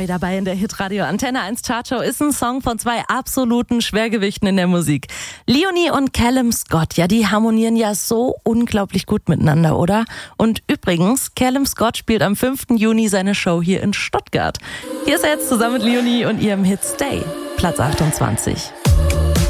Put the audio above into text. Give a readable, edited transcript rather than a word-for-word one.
Neu dabei in der Hitradio Antenne 1 Chartshow ist ein Song von zwei absoluten Schwergewichten in der Musik. Leonie und Callum Scott, ja, die harmonieren ja so unglaublich gut miteinander, oder? Und übrigens, Callum Scott spielt am 5. Juni seine Show hier in Stuttgart. Hier ist er jetzt zusammen mit Leonie und ihrem Hit Stay, Platz 28.